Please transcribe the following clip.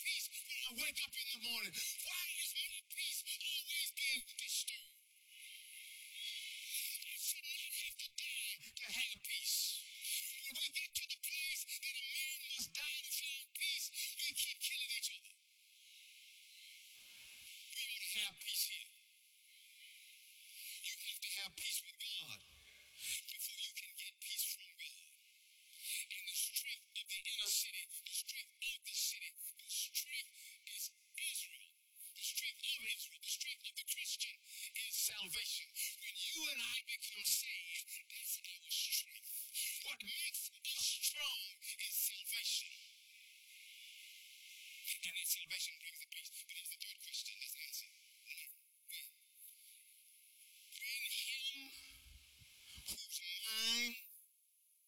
peace when I wake up in the morning? Why is my peace always being disturbed? I should not have to die to have peace. When we get to the place that a man must die to find peace, we keep killing each other. We want to have peace here. You have to have peace with God before you can get peace from God. And the strength of the inner city, the strength of the city, the strength is Israel. The strength of Israel, the strength of the Christian is salvation. When you and I become saved, that's our strength. What makes us strong is salvation. And that salvation brings the peace. But here's the third question. Let's answer.